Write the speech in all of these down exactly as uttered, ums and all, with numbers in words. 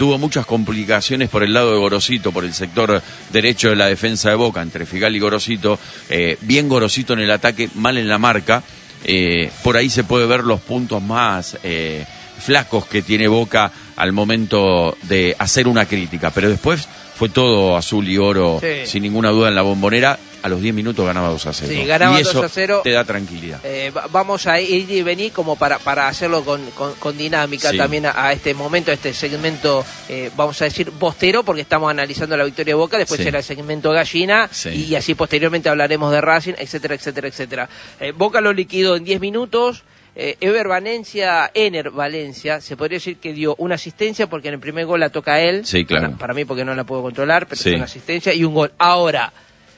tuvo muchas complicaciones por el lado de Gorosito, por el sector derecho de la defensa de Boca, entre Figal y Gorosito, eh, bien Gorosito en el ataque, mal en la marca, eh, por ahí se puede ver los puntos más eh, flacos que tiene Boca al momento de hacer una crítica, pero después fue todo azul y oro, sí, sin ninguna duda en la Bombonera. A los diez minutos ganaba dos a cero. Sí, ganaba y eso dos a cero. Te da tranquilidad. Eh, vamos a ir y venir como para, para hacerlo con, con, con dinámica, sí, también a, a este momento, a este segmento, eh, vamos a decir, bostero, porque estamos analizando la victoria de Boca, después sí, será el segmento gallina, sí, y así posteriormente hablaremos de Racing, etcétera, etcétera, etcétera. Eh, Boca lo liquidó en diez minutos. Eh, Ever Valencia, Ener Valencia, se podría decir que dio una asistencia porque en el primer gol la toca él. Sí, claro. Para, para mí porque no la puedo controlar, pero sí, es una asistencia y un gol. Ahora,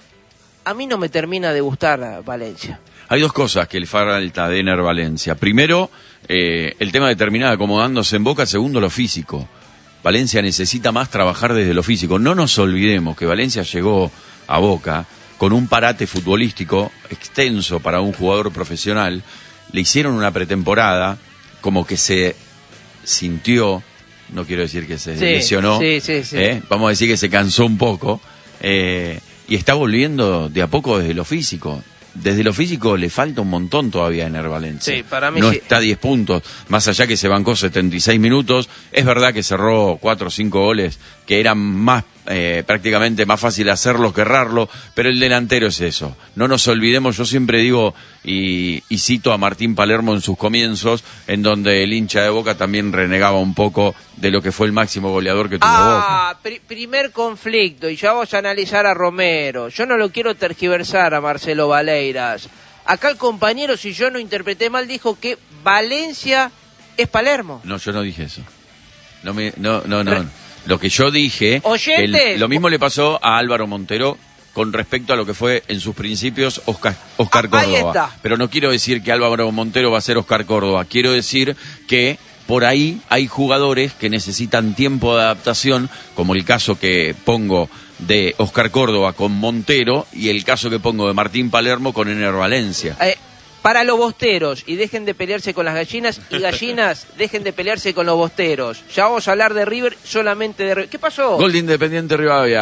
a mí no me termina de gustar Valencia. Hay dos cosas que le falta de Ener Valencia. Primero, eh, el tema de terminar acomodándose en Boca. Segundo, lo físico. Valencia necesita más trabajar desde lo físico. No nos olvidemos que Valencia llegó a Boca con un parate futbolístico extenso para un jugador profesional. Le hicieron una pretemporada, como que se sintió, no quiero decir que se sí, lesionó, sí, sí, sí. ¿eh? Vamos a decir que se cansó un poco, eh, y está volviendo de a poco desde lo físico. Desde lo físico le falta un montón todavía a Ener Valencia. Sí, para mí no sí. Está a diez puntos, más allá que se bancó setenta y seis minutos. Es verdad que cerró cuatro o cinco goles que eran más eh, prácticamente más fácil hacerlo que errarlo, pero el delantero es eso. No nos olvidemos, yo siempre digo y, y cito a Martín Palermo en sus comienzos, en donde el hincha de Boca también renegaba un poco de lo que fue el máximo goleador que tuvo ah, Boca. Pr- primer conflicto, y ya vamos a analizar a Romero. Yo no lo quiero tergiversar a Marcelo Valeiras. Acá el compañero, si yo no interpreté mal, dijo que Valencia es Palermo. No, yo no dije eso. No, me, no, no, no. Re- Lo que yo dije, ¿Oyente? El, lo mismo le pasó a Álvaro Montero con respecto a lo que fue en sus principios Oscar, Oscar ah, ahí Córdoba. está. Pero no quiero decir que Álvaro Montero va a ser Oscar Córdoba. Quiero decir que por ahí hay jugadores que necesitan tiempo de adaptación, como el caso que pongo de Oscar Córdoba con Montero y el caso que pongo de Martín Palermo con Ener Valencia. Eh, para los bosteros, y dejen de pelearse con las gallinas, y gallinas, dejen de pelearse con los bosteros. Ya vamos a hablar de River, solamente de River. ¿Qué pasó? Gol de Independiente Rivadavia.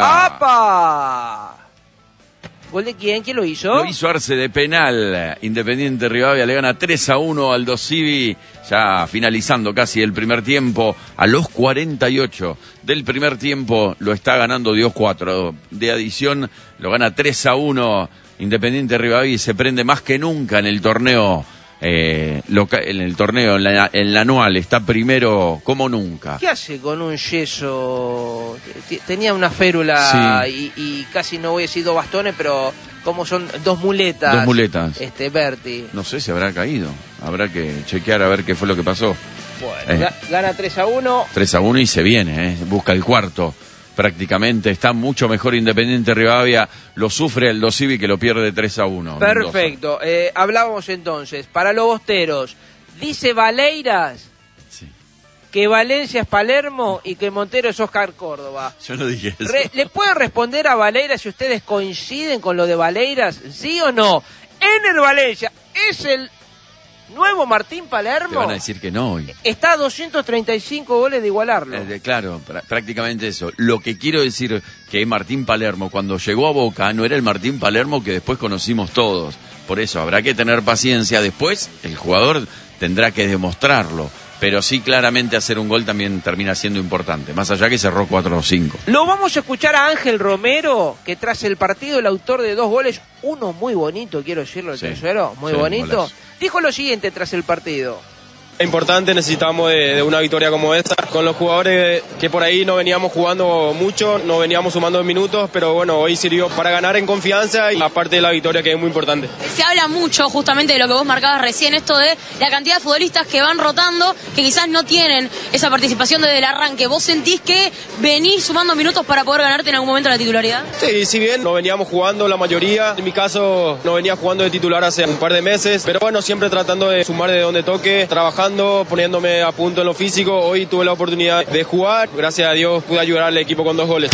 ¡Apa! ¿Gol de quién? ¿Quién lo hizo? Lo hizo Arce de penal. Independiente Rivadavia le gana tres a uno al Dosivi, ya finalizando casi el primer tiempo. A los cuarenta y ocho del primer tiempo lo está ganando Dios cuatro. De adición lo gana tres a uno. Independiente Rivadavia se prende más que nunca en el torneo, eh, loca, en el torneo, en la, en la anual, está primero como nunca. ¿Qué hace con un yeso? Tenía una férula, sí, y, y casi no voy a decir dos bastones, pero como son dos muletas. Dos muletas. Este, Berti. No sé si habrá caído, habrá que chequear a ver qué fue lo que pasó. Bueno, eh, gana tres a uno. tres a uno y se viene, eh, busca el cuarto. Prácticamente está mucho mejor Independiente Rivadavia, lo sufre el Dosivi que lo pierde tres a uno. Perfecto, eh, hablábamos entonces, para los bosteros, dice Valeiras, sí, que Valencia es Palermo y que Montero es Oscar Córdoba. Yo no dije eso. Re, ¿Le puede responder a Valeiras si ustedes coinciden con lo de Valeiras, sí o no? Ener Valencia es el nuevo Martín Palermo. Te van a decir que no hoy. Está a doscientos treinta y cinco goles de igualarlo. Eh, de, claro, pr- prácticamente eso. Lo que quiero decir que Martín Palermo, cuando llegó a Boca, no era el Martín Palermo que después conocimos todos. Por eso habrá que tener paciencia. Después el jugador tendrá que demostrarlo. Pero sí, claramente hacer un gol también termina siendo importante. Más allá que cerró cuatro o cinco. Lo vamos a escuchar a Ángel Romero, que tras el partido, el autor de dos goles, uno muy bonito, quiero decirlo, el sí, tercero, muy sí, bonito, golazo. Dijo lo siguiente tras el partido. Importante, necesitamos de, de una victoria como esta, con los jugadores que por ahí no veníamos jugando mucho, no veníamos sumando minutos, pero bueno, hoy sirvió para ganar en confianza y aparte de la victoria, que es muy importante. Se habla mucho justamente de lo que vos marcabas recién, esto de la cantidad de futbolistas que van rotando, que quizás no tienen esa participación desde el arranque. ¿Vos sentís que venís sumando minutos para poder ganarte en algún momento la titularidad? Sí, si bien no veníamos jugando la mayoría, en mi caso no venía jugando de titular hace un par de meses, pero bueno, siempre tratando de sumar de donde toque, trabajando, poniéndome a punto en lo físico. Hoy tuve la oportunidad de jugar, gracias a Dios pude ayudar al equipo con dos goles.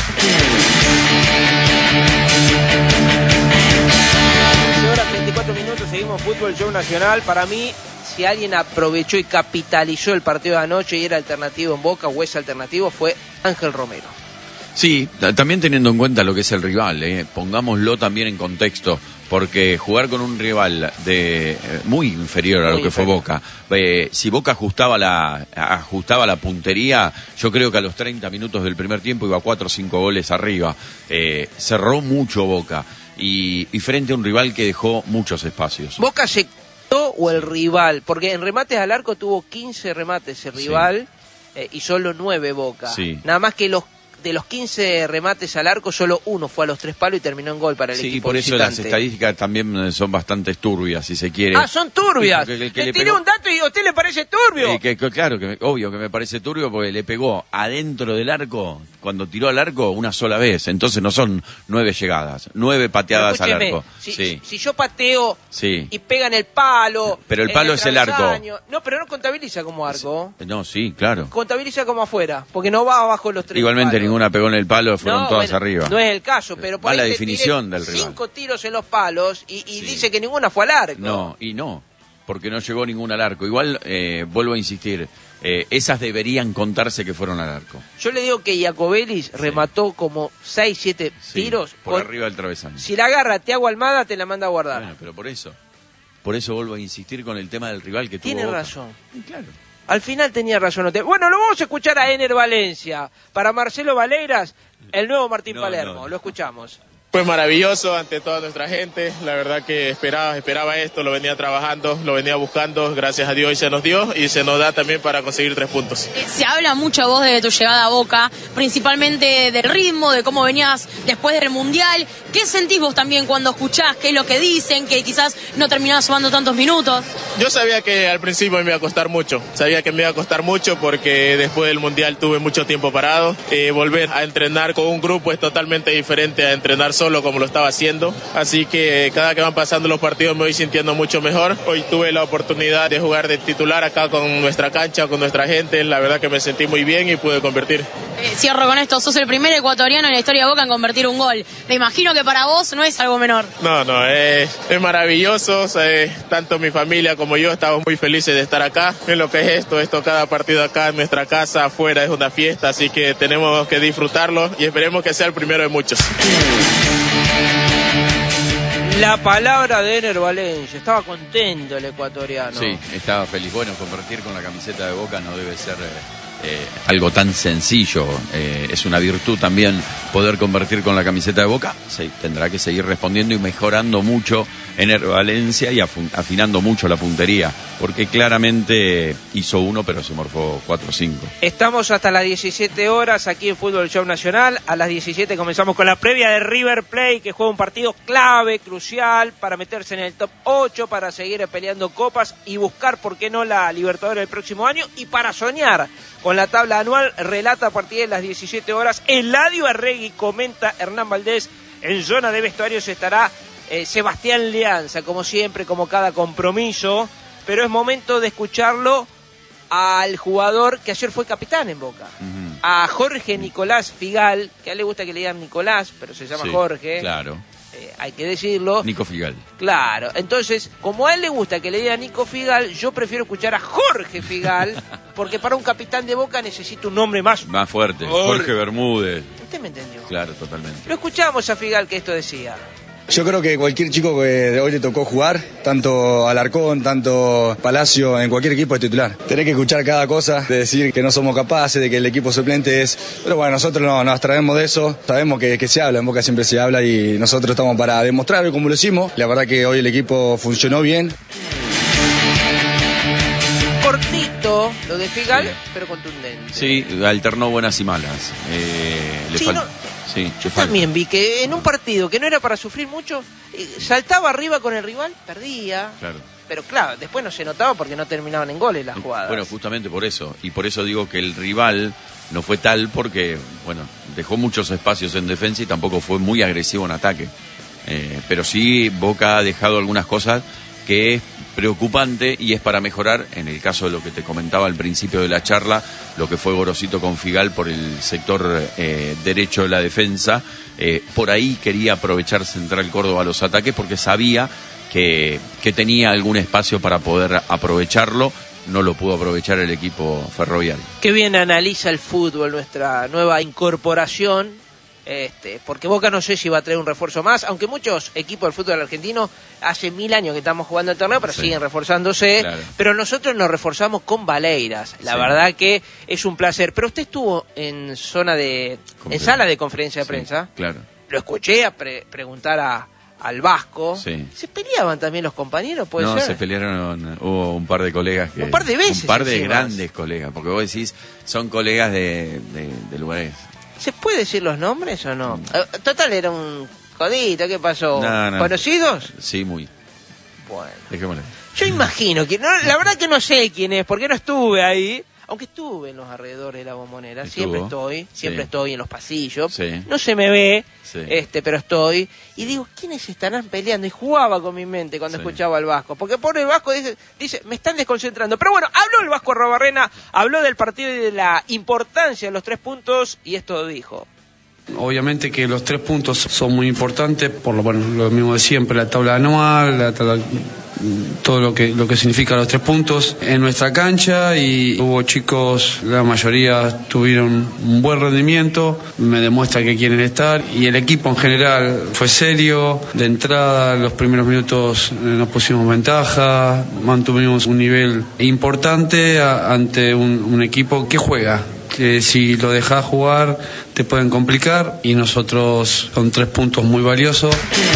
veinticuatro minutos, seguimos Fútbol Show Nacional. Para mí, si alguien aprovechó y capitalizó el partido de anoche y era alternativo en Boca o es alternativo, fue Ángel Romero. Sí, también teniendo en cuenta lo que es el rival, eh, pongámoslo también en contexto, porque jugar con un rival de eh, muy inferior a muy lo que inferior. fue Boca, eh, si Boca ajustaba la ajustaba la puntería, yo creo que a los treinta minutos del primer tiempo iba cuatro o cinco goles arriba, eh, cerró mucho Boca y, y frente a un rival que dejó muchos espacios. Boca se quitó o el rival, porque en remates al arco tuvo quince remates el rival sí. eh, y solo nueve Boca, sí. nada más que los de los quince remates al arco, solo uno fue a los tres palos y terminó en gol para el sí, equipo por eso visitante. Las estadísticas también son bastante turbias, si se quiere. Ah, son turbias. Que, que, que le le tiré pegó... un dato y a usted le parece turbio. Eh, que, que, claro, que obvio que me parece turbio porque le pegó adentro del arco, cuando tiró al arco, una sola vez. Entonces no son nueve llegadas, nueve pateadas al arco. Si, sí. si yo pateo sí. y pega en el palo... Pero el palo el es el arco. No, pero no contabiliza como arco. No, sí, claro. Contabiliza como afuera, porque no va abajo los tres Igualmente palos. Ninguna pegó en el palo. Fueron no, todas bueno, arriba. No es el caso, pero por ahí la definición del rival. Cinco tiros en los palos y, y sí. dice que ninguna fue al arco. No, y no, porque no llegó ninguna al arco. Igual, eh, vuelvo a insistir, eh, esas deberían contarse que fueron al arco. Yo le digo que Iacobelis sí. remató como seis, siete sí, tiros. Por, por arriba del travesaño. Si la agarra Thiago Almada, te la manda a guardar. Bueno, pero por eso, por eso vuelvo a insistir con el tema del rival que tuvo Tiene Boca. razón. Sí, claro. Al final tenía razón. Bueno, lo vamos a escuchar a Ener Valencia. Para Marcelo Valeiras, el nuevo Martín no, Palermo. No, no. Lo escuchamos. Fue maravilloso ante toda nuestra gente, la verdad que esperaba, esperaba esto, lo venía trabajando, lo venía buscando, gracias a Dios hoy se nos dio y se nos da también para conseguir tres puntos. Se habla mucho vos de tu llegada a Boca, principalmente del ritmo, de cómo venías después del Mundial. ¿Qué sentís vos también cuando escuchás qué es lo que dicen, que quizás no terminabas sumando tantos minutos? Yo sabía que al principio me iba a costar mucho, sabía que me iba a costar mucho porque después del Mundial tuve mucho tiempo parado. Eh, volver a entrenar con un grupo es totalmente diferente a entrenar solo como lo estaba haciendo, así que cada que van pasando los partidos me voy sintiendo mucho mejor. Hoy tuve la oportunidad de jugar de titular acá con nuestra cancha, con nuestra gente, la verdad que me sentí muy bien y pude convertir. Eh, cierro con esto, sos el primer ecuatoriano en la historia de Boca en convertir un gol. Me imagino que para vos no es algo menor. No, no, es, es maravilloso, eh, tanto mi familia como yo estamos muy felices de estar acá. En lo que es esto, esto cada partido acá en nuestra casa, afuera es una fiesta, así que tenemos que disfrutarlo y esperemos que sea el primero de muchos. La palabra de Ener Valencia, estaba contento el ecuatoriano. Sí, estaba feliz. Bueno, convertir con la camiseta de Boca no debe ser eh, algo tan sencillo. Eh, es una virtud también poder convertir con la camiseta de Boca. Se, tendrá que seguir respondiendo y mejorando mucho Ener Valencia y afinando mucho la puntería, porque claramente hizo uno, pero se morfó cuatro o cinco. Estamos hasta las diecisiete horas aquí en Fútbol Show Nacional. A las diecisiete comenzamos con la previa de River Plate, que juega un partido clave, crucial, para meterse en el top ocho, para seguir peleando copas y buscar, por qué no, la Libertadores del próximo año, y para soñar con la tabla anual. Relata a partir de las diecisiete horas Eladio Arregui, comenta Hernán Valdés. En zona de vestuarios estará Eh, Sebastián Leanza, como siempre, como cada compromiso, pero es momento de escucharlo al jugador que ayer fue capitán en Boca, uh-huh. a Jorge Nicolás Figal, que a él le gusta que le digan Nicolás, pero se llama sí, Jorge, claro. eh, hay que decirlo. Nico Figal. Claro, entonces, como a él le gusta que le digan Nico Figal, yo prefiero escuchar a Jorge Figal, porque para un capitán de Boca necesito un nombre más... Más fuerte, Jorge, Jorge Bermúdez. ¿Usted me entendió? Claro, totalmente. Lo escuchamos a Figal, que esto decía. Yo creo que cualquier chico que hoy le tocó jugar, tanto Alarcón, tanto Palacio, en cualquier equipo es titular. Tenés que escuchar cada cosa, de decir que no somos capaces, de que el equipo suplente es... Pero bueno, nosotros no, nos abstraemos de eso, sabemos que, que se habla, en Boca siempre se habla y nosotros estamos para demostrar cómo lo hicimos. La verdad que hoy el equipo funcionó bien. Cortito lo de Figal, sí, sí. pero contundente. Sí, alternó buenas y malas. Eh, le sí, fal... no... Sí, yo también vi que en un partido que no era para sufrir mucho, eh, saltaba arriba con el rival, perdía. Claro. Pero claro, después no se notaba porque no terminaban en goles las jugadas. Bueno, justamente por eso. Y por eso digo que el rival no fue tal porque, bueno, dejó muchos espacios en defensa y tampoco fue muy agresivo en ataque. Eh, pero sí, Boca ha dejado algunas cosas que es preocupante y es para mejorar, en el caso de lo que te comentaba al principio de la charla, lo que fue Gorosito con Figal por el sector eh, derecho de la defensa. Eh, por ahí quería aprovechar Central Córdoba los ataques porque sabía que, que tenía algún espacio para poder aprovecharlo. No lo pudo aprovechar el equipo ferroviario. Qué bien analiza el fútbol nuestra nueva incorporación, este, porque Boca no sé si va a traer un refuerzo más, aunque muchos equipos del fútbol argentino hace mil años que estamos jugando el torneo, pero sí. siguen reforzándose, claro. Pero nosotros nos reforzamos con Valeiras, la sí. verdad que es un placer. Pero usted estuvo en zona de, en sala de conferencia de sí, prensa, claro. Lo escuché a pre preguntar a al Vasco, sí. ¿Se peleaban también los compañeros? ¿Puede no, ser? se pelearon, hubo un par de colegas que... Un par de veces. Un par de encima. grandes colegas, porque vos decís, son colegas de, de, de lugares. ¿Se puede decir los nombres o no? Mm. Total, era un codito, ¿qué pasó? No, no. ¿Conocidos? Sí, muy. Bueno. Dejémosle. Yo imagino que, no, la verdad que no sé quién es, porque no estuve ahí. Aunque estuve en los alrededores de la Bombonera, ¿Estuvo? siempre estoy, siempre sí. estoy en los pasillos, sí. no se me ve, sí. este, pero estoy, y digo, ¿quiénes estarán peleando? Y jugaba con mi mente cuando sí. escuchaba al Vasco, porque por el Vasco dice, dice, me están desconcentrando, pero bueno, habló el Vasco Arruabarrena, habló del partido y de la importancia de los tres puntos, y esto dijo. Obviamente que los tres puntos son muy importantes, por lo, bueno, lo mismo de siempre, la tabla anual, la tabla, todo lo que lo que significa los tres puntos en nuestra cancha, y hubo chicos, la mayoría tuvieron un buen rendimiento, me demuestra que quieren estar, y el equipo en general fue serio, de entrada los primeros minutos nos pusimos ventaja, mantuvimos un nivel importante a, ante un, un equipo que juega, que si lo dejas jugar te pueden complicar, y nosotros con tres puntos muy valiosos.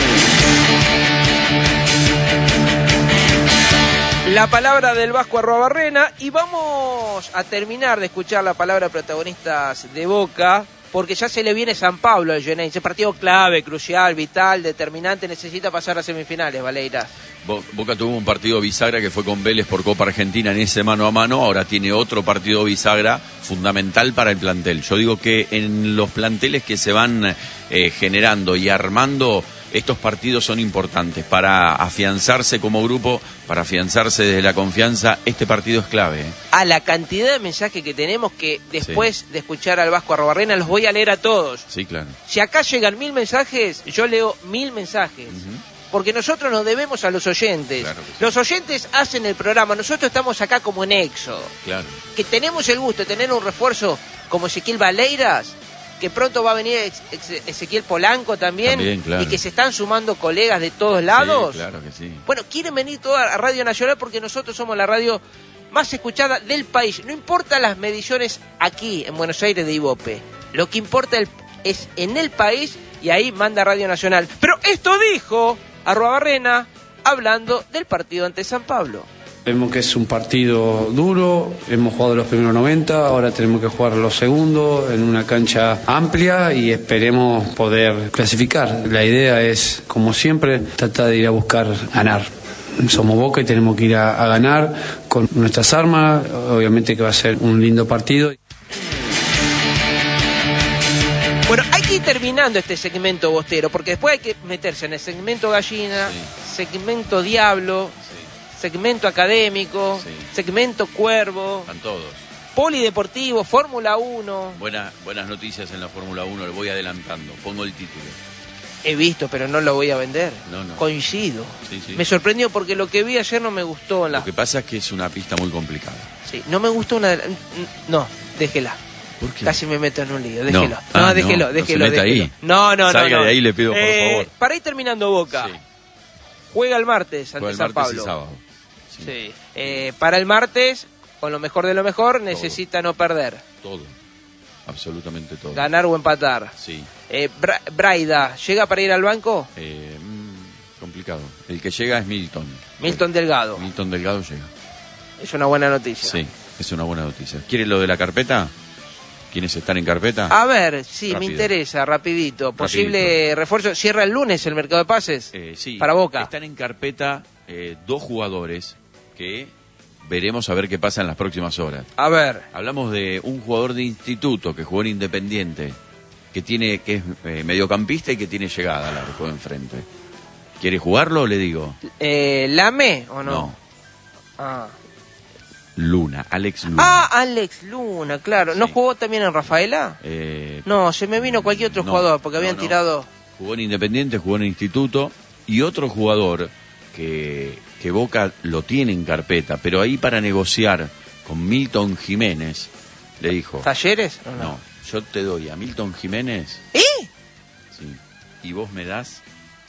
La palabra del Vasco Arruabarrena, y vamos a terminar de escuchar la palabra de protagonistas de Boca, porque ya se le viene San Pablo al Geneise, partido clave, crucial, vital, determinante, necesita pasar a semifinales, Valeiras. Boca tuvo un partido bisagra que fue con Vélez por Copa Argentina en ese mano a mano, ahora tiene otro partido bisagra fundamental para el plantel. Yo digo que en los planteles que se van eh, generando y armando, estos partidos son importantes para afianzarse como grupo, para afianzarse desde la confianza. Este partido es clave. ¿eh? A la cantidad de mensajes que tenemos, que después sí. de escuchar al Vasco Arruabarrena los voy a leer a todos. Sí, claro. Si acá llegan mil mensajes, yo leo mil mensajes. Uh-huh. Porque nosotros nos debemos a los oyentes. Claro que sí. Los oyentes hacen el programa, nosotros estamos acá como nexo. Claro. Que tenemos el gusto de tener un refuerzo como Ezequiel Valeiras, que pronto va a venir Ezequiel Polanco también, también claro. Y que se están sumando colegas de todos lados. Sí, claro que sí. Bueno, quieren venir toda a Radio Nacional porque nosotros somos la radio más escuchada del país. No importa las mediciones aquí en Buenos Aires de Ibope, lo que importa es en el país, y ahí manda Radio Nacional. Pero esto dijo Arruabarrena hablando del partido ante San Pablo. Vemos que es un partido duro, hemos jugado los primeros noventa, ahora tenemos que jugar los segundos en una cancha amplia y esperemos poder clasificar. La idea es, como siempre, tratar de ir a buscar ganar. Somos Boca y tenemos que ir a, a ganar con nuestras armas, obviamente que va a ser un lindo partido. Bueno, hay que ir terminando este segmento bostero, porque después hay que meterse en el segmento gallina, sí. segmento diablo, sí. segmento académico, sí. segmento cuervo. Están todos. Polideportivo, Fórmula uno. Buena, buenas noticias en la Fórmula uno, lo voy adelantando, pongo el título. He visto, pero no lo voy a vender. No, no. Coincido. Sí, sí. Me sorprendió porque lo que vi ayer no me gustó. En la... Lo que pasa es que es una pista muy complicada. Sí, no me gustó una... No, déjela. ¿Por qué? Casi me meto en un lío, déjelo. No, ah, no déjelo, no, déjelo. No se meta déjelo. ahí. No, no, Salga no. no. de ahí, le pido, por eh, favor. Para ir terminando Boca, sí. juega el martes ante juega el San martes Pablo. Y sábado. Sí. sí. Eh, para el martes, con lo mejor de lo mejor, todo. Necesita no perder. Todo. Absolutamente todo. Ganar o empatar. Sí. Eh, Bra Braida, ¿llega para ir al banco? Eh, mmm, complicado. El que llega es Milton. Milton el, Delgado. Milton Delgado llega. Es una buena noticia. Sí, es una buena noticia. ¿Quiere lo de la carpeta? ¿Quiénes están en carpeta? A ver, sí, Rápido. me interesa, rapidito. Posible rapidito. Refuerzo. ¿Cierra el lunes el mercado de pases? Eh, sí. Para Boca. Están en carpeta eh, dos jugadores que veremos a ver qué pasa en las próximas horas. A ver. Hablamos de un jugador de instituto que jugó en Independiente, que tiene que es eh, mediocampista y que tiene llegada al arco de enfrente. ¿Quiere jugarlo o le digo? Eh, ¿Lame o no? No. Ah. Luna, Alex Luna. Ah, Alex Luna, claro. ¿No sí. jugó también en Rafaela? Eh, no, se me vino cualquier otro no, jugador porque habían no, no. tirado... Jugó en Independiente, jugó en Instituto, y otro jugador que, que Boca lo tiene en carpeta, pero ahí para negociar con Milton Jiménez, le dijo... ¿Talleres? No, no. No, yo te doy a Milton Jiménez... ¿Eh? Sí, y vos me das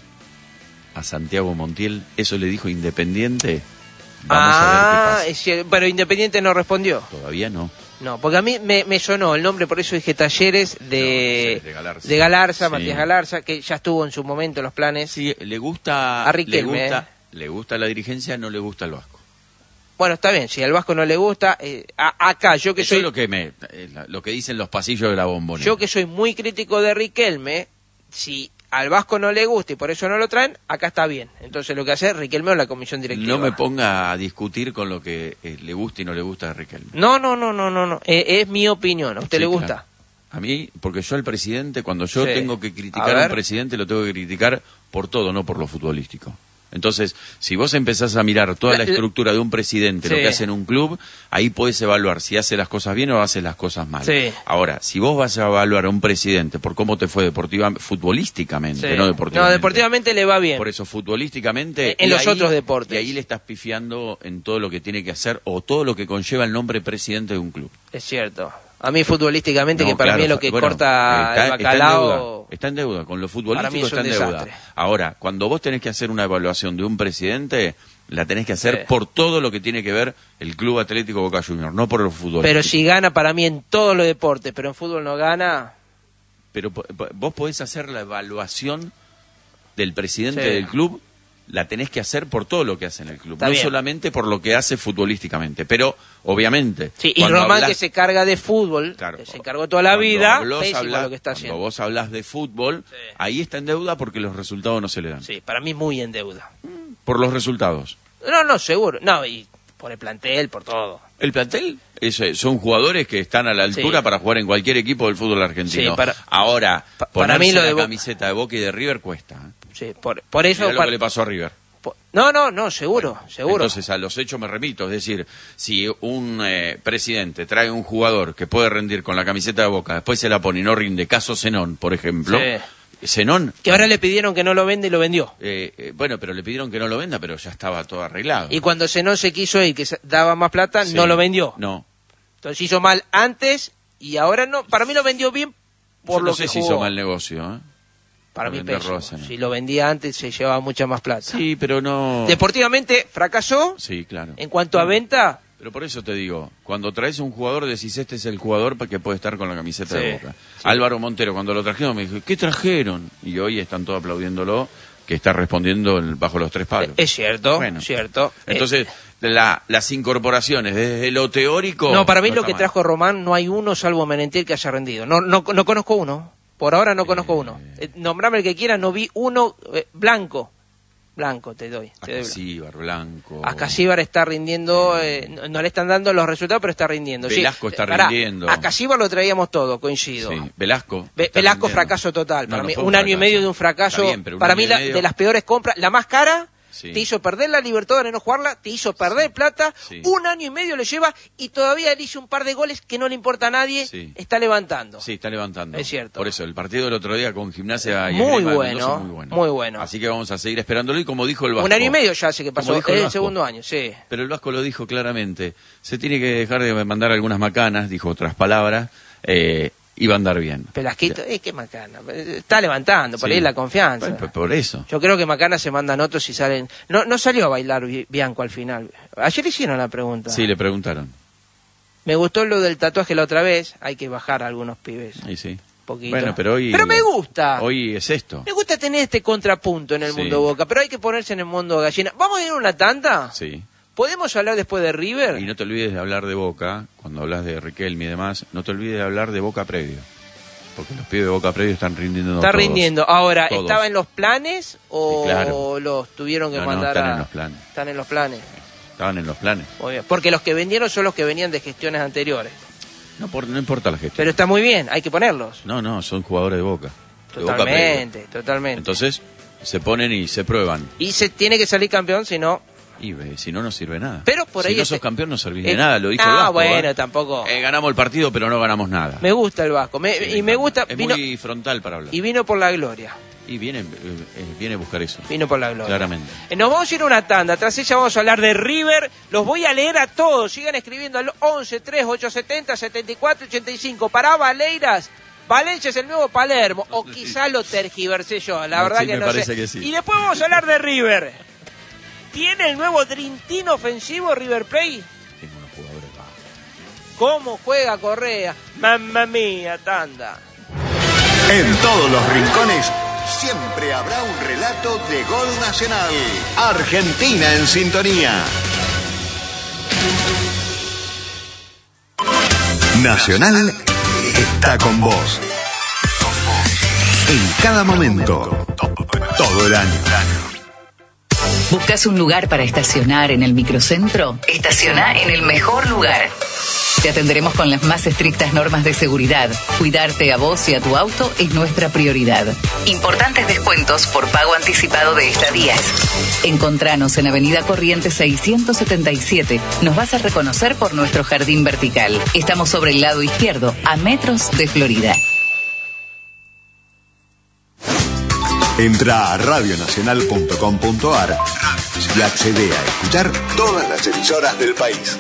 a Santiago Montiel, eso le dijo Independiente. Vamos ah, a ver qué pasa. Es cierto, pero Independiente no respondió. Todavía no. No, porque a mí me, me sonó el nombre, por eso dije Talleres de, no, de Galarza, de Galarza sí. Matías Galarza, que ya estuvo en su momento en los planes. Sí, le gusta... A Riquelme, le gusta, eh. le gusta la dirigencia, no le gusta el Vasco. Bueno, está bien, si al Vasco no le gusta, eh, a, acá yo que Eso soy... es lo que, me, eh, lo que dicen los pasillos de la Bombonera. Yo que soy muy crítico de Riquelme, si al Vasco no le gusta y por eso no lo traen, acá está bien. Entonces lo que hace Riquelme o la comisión directiva. No me ponga a discutir con lo que eh, le gusta y no le gusta a Riquelme. No, no, no, no, no, no. Eh, es mi opinión. ¿A usted Sí, le gusta? claro. A mí, porque yo al presidente, cuando yo Sí. tengo que A criticar a, ver. un presidente, lo tengo que criticar por todo, no por lo futbolístico. Entonces, si vos empezás a mirar toda la, La- la- estructura de un presidente, Sí. lo que hace en un club, ahí podés evaluar si hace las cosas bien o hace las cosas mal. Sí. Ahora, si vos vas a evaluar a un presidente por cómo te fue deportiva, futbolísticamente, Sí. no deportivamente. No, deportivamente le va bien. Por eso, futbolísticamente... En- en y los ahí- otros deportes. Y ahí le estás pifiando en todo lo que tiene que hacer o todo lo que conlleva el nombre presidente de un club. Es cierto. A mí futbolísticamente, No, que para claro, mí es lo que bueno, corta está, el está en bacalao... deuda, está en deuda, con lo Para mí futbolístico es un está en deuda. desastre. Ahora, cuando vos tenés que hacer una evaluación de un presidente, la tenés que hacer Sí. por todo lo que tiene que ver el Club Atlético Boca Juniors, no por el fútbol. Pero si gana para mí en todos los deportes, pero en fútbol no gana... Pero po- po- vos podés hacer la evaluación del presidente Sí. del club, la tenés que hacer por todo lo que hace en el club, Está no bien. solamente por lo que hace futbolísticamente. Pero, obviamente... Sí, y cuando Román hablas- que se carga de fútbol, Claro, que se encargó toda la cuando vida, vos pésimo hablás- lo que está cuando haciendo. vos hablas de fútbol, Sí. ahí está en deuda porque los resultados no se le dan. Sí, para mí muy en deuda. Por los resultados. No, no, seguro. No, y por el plantel, por todo. El plantel es, eh, son jugadores que están a la altura Sí. para jugar en cualquier equipo del fútbol argentino. Sí, para- Ahora, pa- ponerse para mí lo la de Bo- camiseta de Boca y de River cuesta. ¿eh? Sí, por, por eso... Mirá lo para- que le pasó a River. por- no, no, no, seguro, seguro. Entonces, a los hechos me remito. Es decir, si un eh, presidente trae un jugador que puede rendir con la camiseta de Boca, después se la pone y no rinde, caso Zenón, por ejemplo. Sí. Zenón... Que ahora le pidieron que no lo vende y lo vendió. eh, eh, bueno, pero le pidieron que no lo venda, pero ya estaba todo arreglado. Y cuando Zenón se quiso ir, que se- daba más plata, Sí. no lo vendió. No. Entonces hizo mal antes y ahora no. Para mí lo vendió bien por Yo lo no sé que si jugó. hizo mal negocio, ¿eh? Para por mí vender pésimo. Rosen. Si lo vendía antes se llevaba mucha más plata. Sí, pero no... Deportivamente fracasó. Sí, claro. En cuanto a venta, Pero por eso te digo, cuando traes un jugador decís, este es el jugador para que puede estar con la camiseta Sí, de Boca. sí. Álvaro Montero, cuando lo trajeron, me dijo, ¿qué trajeron? Y hoy están todos aplaudiéndolo, que está respondiendo en- bajo los tres palos. es cierto, Bueno. cierto. Entonces, la- las incorporaciones desde lo teórico... Eh, no, para mí no lo está que mal. trajo Román no hay uno salvo Menentiel que haya rendido. No, no, no conozco uno. Por ahora no conozco uno. Eh, nombrame el que quiera, no vi uno eh, blanco. Blanco te doy. Te doy blanco. Acasíbar, Blanco... Acasíbar está rindiendo, eh, no, no le están dando los resultados, pero está rindiendo. Sí, Velasco está eh, pará, rindiendo. Acasíbar lo traíamos todo, coincido. Sí, Velasco. Ve- está Velasco rindiendo. fracaso total. No, Para no mí, fue un año y fracaso. medio de un fracaso. Está bien, pero un para año mí, y la- medio- de las peores compras. La más cara Sí. te hizo perder la Libertadores, no jugarla, te hizo perder plata. Sí. Un año y medio le lleva y todavía le hizo un par de goles que no le importa a nadie. Sí. Está levantando. Sí, está levantando. Es cierto. Por eso, el partido del otro día con Gimnasia y Muy Esgrima de bueno, Mendoza, muy bueno. muy bueno. Así que vamos a seguir esperándolo y como dijo el Vasco... Un año y medio ya hace que pasó. Como Es dijo el el Vasco. segundo año, sí. Pero el Vasco lo dijo claramente. Se tiene que dejar de mandar algunas macanas, dijo otras palabras, eh, y va a andar bien. Pelasquito, eh, qué macana. Está levantando, por Sí. ahí la confianza. Por, por eso. Yo creo que Macana se mandan otros y salen. No, no salió a bailar Bi- Bianco al final. Ayer hicieron la pregunta. Sí, le preguntaron. Me gustó lo del tatuaje la otra vez. Hay que bajar a algunos pibes. Y sí. Poquito. Bueno, pero hoy... Pero me gusta. Hoy es esto. Me gusta tener este contrapunto en el Sí. mundo Boca, pero hay que ponerse en el mundo gallina. ¿Vamos a ir a una tanda? Sí. ¿Podemos hablar después de River? Y no te olvides de hablar de Boca, cuando hablas de Riquelme y demás, no te olvides de hablar de Boca Previo. Porque los pibes de Boca Previo están rindiendo Está todos. rindiendo. Ahora, Todos. ¿estaba en los planes o Sí, claro. los tuvieron que No, no, mandar están a... en los planes. Están en los planes. Estaban en los planes. Muy bien. Porque los que vendieron son los que venían de gestiones anteriores. No, por, no importa la gestión. Pero está muy bien, hay que ponerlos. No, no, son jugadores de Boca. De Boca Totalmente, Previo. totalmente. Entonces, se ponen y se prueban. Y se tiene que salir campeón, si no... Y eh, si no, no sirve nada. Pero por si ahí no este... sos campeón, no servís eh, de nada, lo dijo ah, el Vasco. bueno, ¿eh? tampoco. Eh, ganamos el partido, pero no ganamos nada. Me gusta el Vasco. Me, Sí, y me gusta. Es vino, muy frontal para hablar. y vino por la gloria. Y viene, eh, viene a buscar eso. Vino por la gloria. Claramente. Eh, Nos vamos a ir a una tanda. Tras ella vamos a hablar de River. Los voy a leer a todos. Sigan escribiendo al once, tres, ocho setenta, setenta y cuatro ochenta y cinco. Para Valeiras, Valencia es el nuevo Palermo. O quizá lo tergiversé yo. La No, verdad sí, que me no parece sé. que sí. Y después vamos a hablar de River. ¿Tiene el nuevo Dream Team ofensivo River Plate? Tengo unos jugadores bajos. ¿Cómo juega Correa? Mamma mía, tanda. En todos los rincones siempre habrá un relato de gol nacional. Argentina en sintonía. Nacional está con vos. En cada momento. Todo el año. ¿Buscas un lugar para estacionar en el microcentro? Estaciona en el mejor lugar. Te atenderemos con las más estrictas normas de seguridad. Cuidarte a vos y a tu auto es nuestra prioridad. Importantes descuentos por pago anticipado de estadías. Encontranos en Avenida Corrientes seiscientos setenta y siete. Nos vas a reconocer por nuestro jardín vertical. Estamos sobre el lado izquierdo, a metros de Florida. Entra a radio nacional punto com punto ar y accede a escuchar todas las emisoras del país.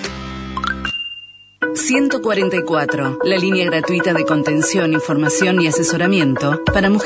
ciento cuarenta y cuatro, la línea gratuita de contención, información y asesoramiento para mujeres.